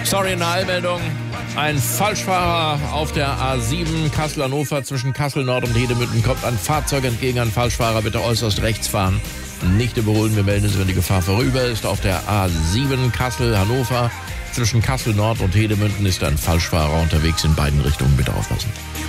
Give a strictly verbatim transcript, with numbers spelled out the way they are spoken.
Sorry, eine Eilmeldung. Ein Falschfahrer auf der A sieben Kassel-Hannover zwischen Kassel Nord und Hedemünden kommt ein Fahrzeug entgegen. Ein Falschfahrer, bitte äußerst rechts fahren. Nicht überholen, wir melden es, wenn die Gefahr vorüber ist. Auf der A sieben Kassel-Hannover zwischen Kassel Nord und Hedemünden ist ein Falschfahrer unterwegs in beiden Richtungen. Bitte aufpassen.